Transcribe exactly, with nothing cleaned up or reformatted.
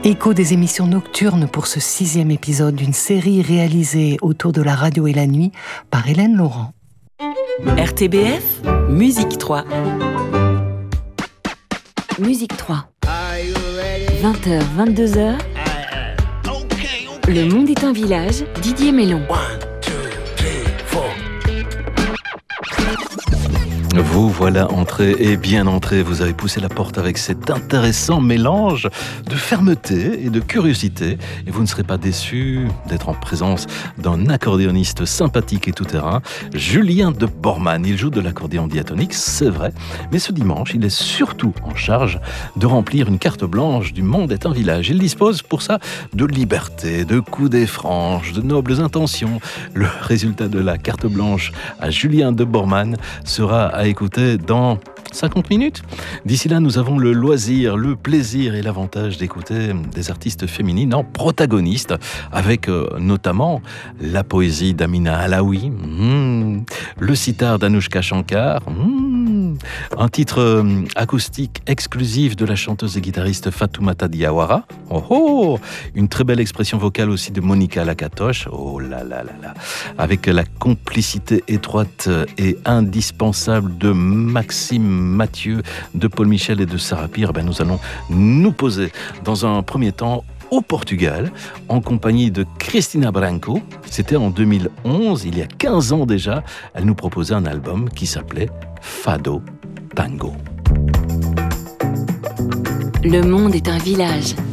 Écho des émissions nocturnes pour ce sixième épisode d'une série réalisée autour de la radio et la nuit par Hélène Laurent. R T B F, Musique trois. Musique trois. vingt heures, vingt-deux heures. Le monde est un village, Didier Mélon. Vous voilà entré et bien entré. Vous avez poussé la porte avec cet intéressant mélange de fermeté et de curiosité. Et vous ne serez pas déçus d'être en présence d'un accordéoniste sympathique et tout-terrain, Julien de Bormann. Il joue de l'accordéon diatonique, c'est vrai. Mais ce dimanche, il est surtout en charge de remplir une carte blanche du monde est un village. Il dispose pour ça de liberté, de coudées franches, de nobles intentions. Le résultat de la carte blanche à Julien de Bormann sera à écouter dans cinquante minutes. D'ici là, nous avons le loisir, le plaisir et l'avantage d'écouter des artistes féminines en protagonistes, avec euh, notamment la poésie d'Amina Alaoui, mmh, le sitar d'Anouchka Shankar, mmh, un titre euh, acoustique exclusif de la chanteuse et guitariste Fatoumata Diawara, oh, oh, une très belle expression vocale aussi de Monica Lakatosh, oh là là là là, avec la complicité étroite et indispensable de Maxime Mathieu, de Paul Michel et de Sarah Pire. Ben, nous allons nous poser dans un premier temps au Portugal, en compagnie de Cristina Branco. C'était en deux mille onze, il y a quinze ans déjà. Elle nous proposait un album qui s'appelait Fado Tango. Le monde est un village.